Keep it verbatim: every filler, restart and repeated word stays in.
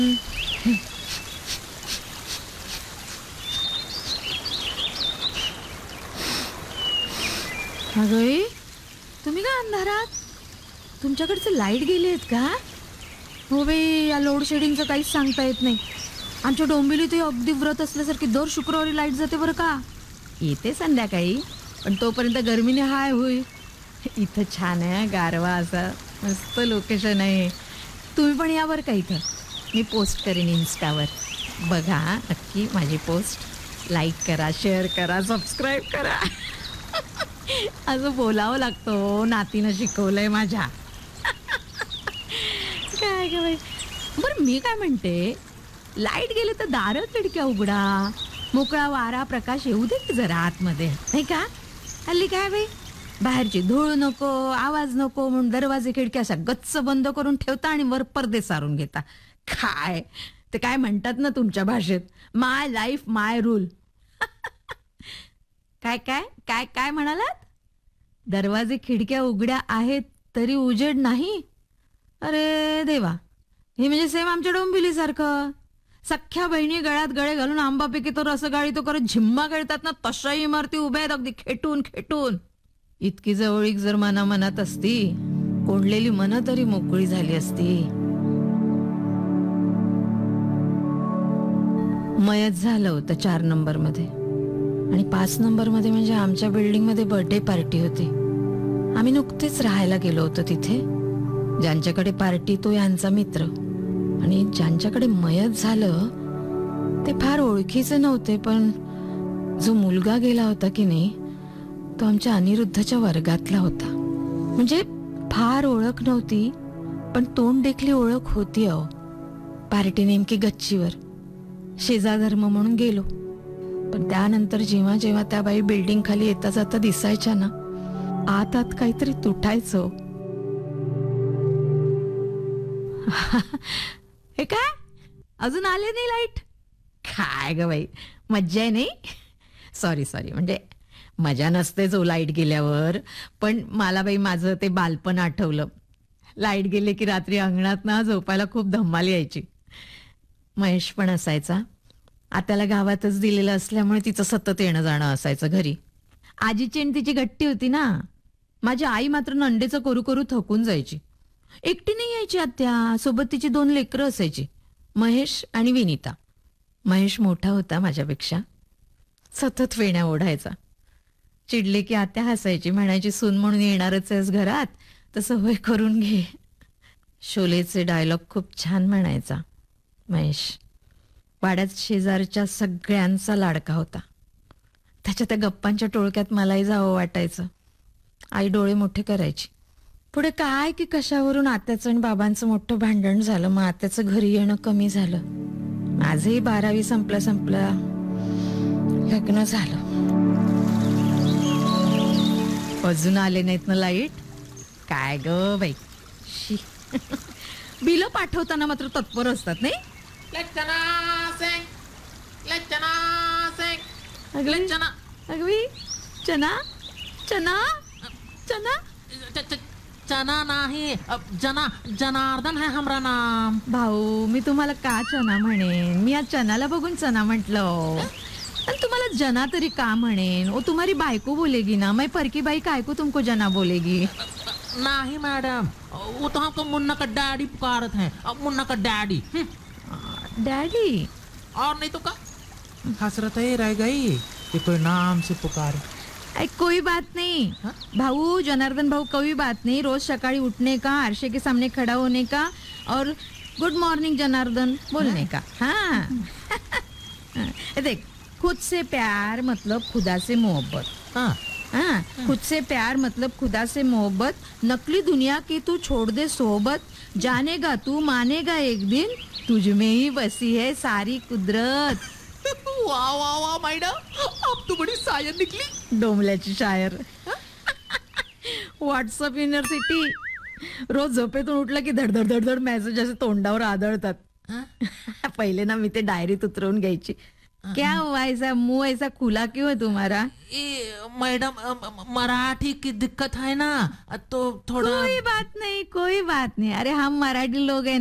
अगं तुम्ही का अंधारात? तुमच्याकडचे लाईट गेले आहेत का? हो बाई, या लोड शेडिंगचं काहीच सांगता येत नाही. आमच्या डोंबिवलीत अगदी व्रत असल्यासारखी दर शुक्रवारी लाईट जाते बरं का. येते संध्याकाळी, पण तोपर्यंत गरमीने हाय होईल. इथं छान आहे, गारवा असा मस्त लोकेशन आहे. तुम्ही पण या बरं का इथं. मी पोस्ट करेन इन्स्टावर, बघा नक्की माझी पोस्ट. लाईक करा, शेअर करा, सबस्क्राईब करा. असं बोलावं लागतं, नातीनं शिकवलंय माझ्या. काय ग बाई. बरं मी काय म्हणते, लाईट गेले तर दारं खिडक्या उघडा, मोकळा वारा प्रकाश येऊ दे की जरा आतमध्ये, नाही का? हल्ली काय बाई, बाहेरची धूळ नको, आवाज नको म्हणून दरवाजे खिडक्या अशा गच्च बंद करून ठेवता आणि वर पडदे सारून घेता. काय ते काय म्हणतात ना तुमच्या भाषेत, माय लाईफ माय रूल. काय काय काय काय म्हणालात? दरवाजे खिडक्या उघड्या आहेत तरी उजेड नाही? अरे देवा, हे म्हणजे सेम आमच्या डोंबिवली सारखं. सख्या बहिणी गळ्यात गळे घालून आंबापैकी तो रसगाळी तो करत झिम्मा खेळतात ना, तशा इमारती उभ्या आहेत अगदी खेटून खेटून. इतकी जवळीक जर मनामनात असती, कोंडलेली मनं तरी मोकळी झाली असती. मयत झालं होतं चार नंबर मध्ये, आणि पाच नंबर मध्ये म्हणजे आमच्या बिल्डिंग मध्ये बर्थडे पार्टी होती. आम्ही नुकतेच राहायला गेलो होतो तिथे. ज्यांच्याकडे पार्टी तो यांचा मित्र, आणि ज्यांच्याकडे मयत झालं ते फार ओळखीचे नव्हते, पण जो मुलगा गेला होता की नाही तो आमच्या अनिरुद्धच्या वर्गातला होता. म्हणजे फार ओळख नव्हती, पण तोंड देखली ओळख होती. अहो, पार्टी नेमकी गच्चीवर, शेजाधर्म म्हणून गेलो. पण त्यानंतर जेव्हा जेव्हा त्या बाई बिल्डिंग खाली येता जाता दिसायच्या ना, आत आत काहीतरी तुटायचं. हे काय, अजून आले नाही लाईट? काय ग बाई, मज्जा आहे नाही? सॉरी सॉरी म्हणजे मजा नसते जो लाईट गेल्यावर, पण मला बाई माझं ते बालपण आठवलं. लाईट गेले की रात्री अंगणात ना झोपायला खूप धम्माल यायची. महेश पण असायचा. आत्याला गावातच दिलेलं असल्यामुळे तिचं सतत येणं जाणं असायचं घरी. आजीची आणि तिची गट्टी होती ना. माझी आई मात्र नंडेचं करू करू थकून जायची. एकटी नाही यायची आत्या, सोबत तिची दोन लेकरं असायची, महेश आणि विनीता. महेश मोठा होता माझ्यापेक्षा, सतत वेण्या ओढायचा. चिडले की आत्या हसायची, म्हणायची सून म्हणून येणारच आहेस घरात, तसं होय करून घे. शोलेचे डायलॉग खूप छान म्हणायचा महेश. वाड्यात शेजारच्या सगळ्यांचा लाडका होता. त्याच्या त्या गप्पांच्या टोळक्यात मलाही जावं वाटायचं. आई डोळे मोठे करायची. पुढे काय की कशावरून आत्याचं आणि बाबांचं मोठं भांडण झालं. मग आत्याचं घरी येणं कमी झालं. माझंही बारावी संपल्या संपल्या लग्न झालं. अजून आले नाहीत ना लाईट? काय ग बाई, शी. बिलं पाठवताना मात्र तत्पर असतात नाही? अगवी चना चना चना चना नाही, जना जनार्दन है हमरा नाम. भाऊ, मी तुम्हाला का चना म्हणेन? मी आज चनाला बघून चना म्हटलं. आणि तुम्हाला जना तरी का म्हणेन? ओ तुम्हारी बायको बोलेगी ना, मैं परकी बाई काय को तुमको जना बोलेगी? नहीं मैडम, वो तो हमको मुन्ना का डैडी पुकारत है. मुन्ना का डैडी. डैडी? और नहीं तो का हसरत ही रह गई कि कोई नाम से पुकारे. आई कोई बात नहीं हा? भाऊ, जनार्दन भाऊ, कोई बात नहीं. रोज सकाळी उठने का, आरसे के सामने खड़ा होने का और गुड मॉर्निंग जनार्दन बोलने का. हाँ. देख, खुद से प्यार मतलब खुदा से मोहब्बत. हाँ. हाँ, खुद से प्यार मतलब खुदा से मोहब्बत. नकली दुनिया की तू छोड़ दे सोबत. जानेगा तू मानेगा एक दिन, तुझ में ही बसी है सारी कुदरत. वाह वाह वाह मैडम, अब तो बड़ी शायर निकली. डोंबल्याची शायर. WhatsApp university. रोज झोपेतून उठलं की धडधड धडधड मेसेज असे तोंडावर आदळतात. पहिले ना मी ते डायरीत उतरवून घ्यायची. क्या हुआ, ऐसा मुंह ऐसा खुला क्यों है तुम्हारा? मैडम मराठी की दिक्कत है ना, तो थोड़ा. कोई बात नहीं, कोई बात नहीं. अरे हम मराठी लोग हैं